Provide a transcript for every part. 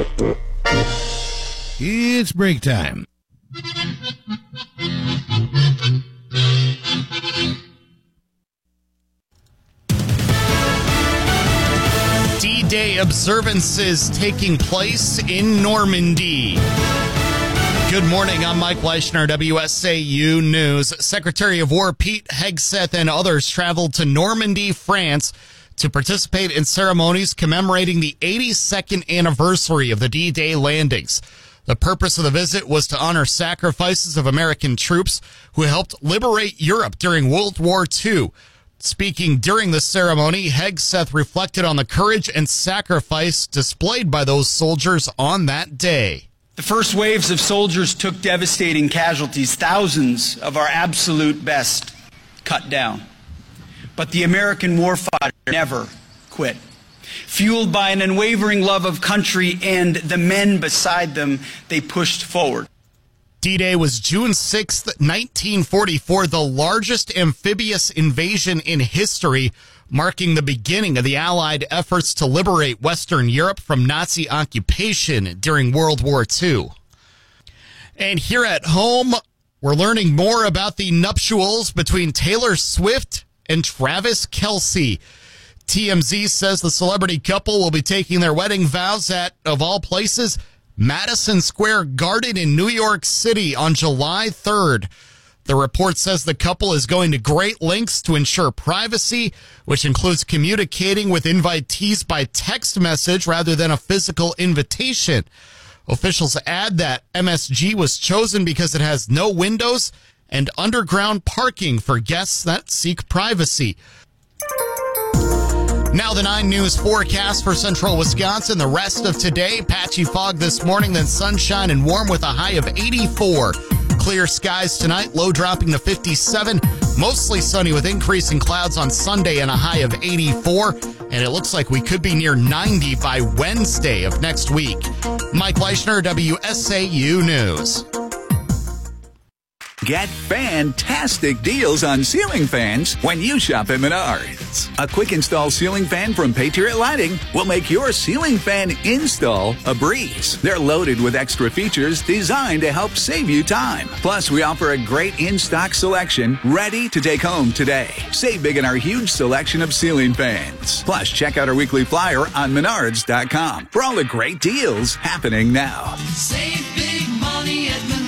It's break time. D-Day observances taking place in Normandy. Good morning, I'm Mike Leishner, WSAU News. Secretary of War Pete Hegseth and others traveled to Normandy, France, to participate in ceremonies commemorating the 82nd anniversary of the D-Day landings. The purpose of the visit was to honor sacrifices of American troops who helped liberate Europe during World War II. Speaking during the ceremony, Hegseth reflected on the courage and sacrifice displayed by those soldiers on that day. The first waves of soldiers took devastating casualties, thousands of our absolute best cut down. But the American warfighter never quit. Fueled by an unwavering love of country and the men beside them, they pushed forward. D-Day was June 6, 1944, the largest amphibious invasion in history, marking the beginning of the Allied efforts to liberate Western Europe from Nazi occupation during World War II. And here at home, we're learning more about the nuptials between Taylor Swift and Travis Kelce. TMZ says the celebrity couple will be taking their wedding vows at, of all places, Madison Square Garden in New York City on July 3rd. The report says the couple is going to great lengths to ensure privacy, which includes communicating with invitees by text message rather than a physical invitation. Officials add that MSG was chosen because it has no windows and underground parking for guests that seek privacy. Now the 9 News forecast for central Wisconsin. The rest of today, patchy fog this morning, then sunshine and warm with a high of 84. Clear skies tonight, low dropping to 57. Mostly sunny with increasing clouds on Sunday and a high of 84. And it looks like we could be near 90 by Wednesday of next week. Mike Leishner, WSAU News. Get fantastic deals on ceiling fans when you shop at Menards. A quick install ceiling fan from Patriot Lighting will make your ceiling fan install a breeze. They're loaded with extra features designed to help save you time. Plus, we offer a great in-stock selection ready to take home today. Save big in our huge selection of ceiling fans. Plus, check out our weekly flyer on Menards.com for all the great deals happening now. Save big money at Menards.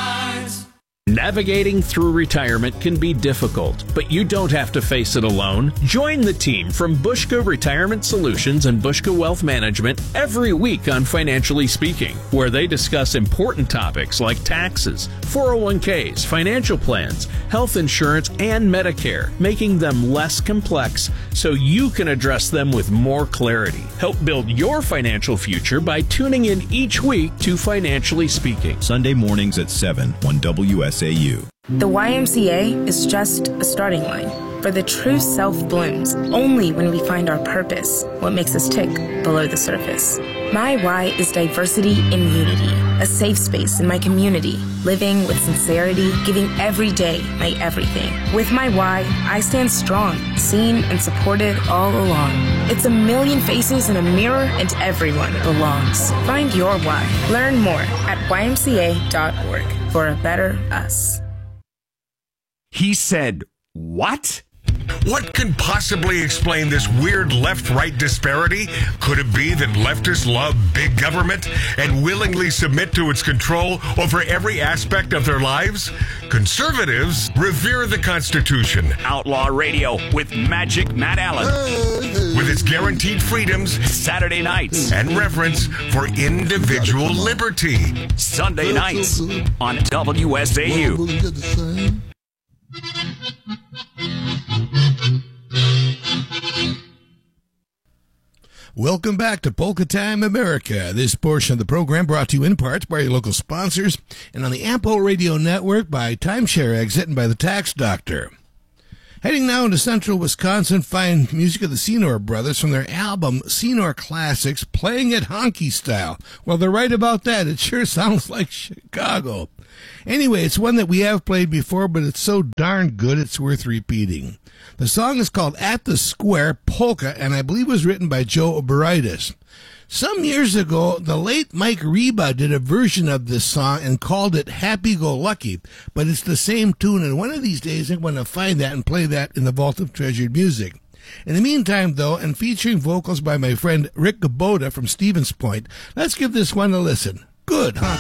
Navigating through retirement can be difficult, but you don't have to face it alone. Join the team from Bushka Retirement Solutions and Bushka Wealth Management every week on Financially Speaking, where they discuss important topics like taxes, 401ks, financial plans, health insurance, and Medicare, making them less complex so you can address them with more clarity. Help build your financial future by tuning in each week to Financially Speaking. Sunday mornings at 7 on WSAU. The YMCA is just a starting line, for the true self blooms only when we find our purpose, what makes us tick below the surface. My why is diversity in unity, a safe space in my community, living with sincerity, giving every day my everything. With my why, I stand strong, seen and supported all along. It's a million faces in a mirror and everyone belongs. Find your why. Learn more at ymca.org for a better us. He said, what? What could possibly explain this weird left-right disparity? Could it be that leftists love big government and willingly submit to its control over every aspect of their lives? Conservatives revere the Constitution. Outlaw Radio with Magic Matt Allen. With its guaranteed freedoms, Saturday nights, and reverence for individual liberty. Sunday nights on WSAU. Welcome back to Polka Time America. This portion of the program brought to you in part by your local sponsors and on the Ampo Radio Network by Timeshare Exit and by the Tax Doctor. Heading now into central Wisconsin, find music of the Senor Brothers from their album Senor Classics, Playing It Honky Style. Well, they're right about that. It sure sounds like Chicago. Anyway, it's one that we have played before, but it's so darn good it's worth repeating. The song is called At the Square Polka, and I believe was written by Joe Oberitis. Some years ago, the late Mike Reba did a version of this song and called it Happy Go Lucky, but it's the same tune, and one of these days I'm going to find that and play that in the Vault of Treasured Music. In the meantime, though, and featuring vocals by my friend Rick Gaboda from Stevens Point, let's give this one a listen. Good, huh?